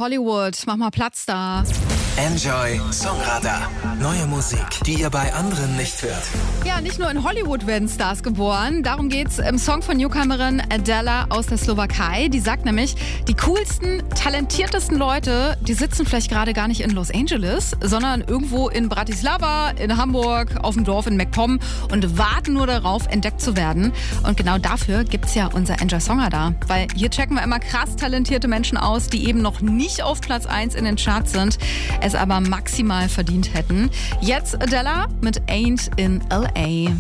Hollywood. Mach mal Platz da. Enjoy Songradar. Neue Musik, die ihr bei anderen nicht hört. Ja, nicht nur in Hollywood werden Stars geboren. Darum geht's im Song von Newcomerin Adela aus der Slowakei. Die sagt nämlich, die coolsten, talentiertesten Leute, die sitzen vielleicht gerade gar nicht in Los Angeles, sondern irgendwo in Bratislava, in Hamburg, auf dem Dorf in MacPom und warten nur darauf, entdeckt zu werden. Und genau dafür gibt's ja unser Enjoy Songradar. Weil hier checken wir immer krass talentierte Menschen aus, die eben noch nicht auf Platz 1 in den Charts sind, es aber maximal verdient hätten. Jetzt Adela mit Ain't in L.A.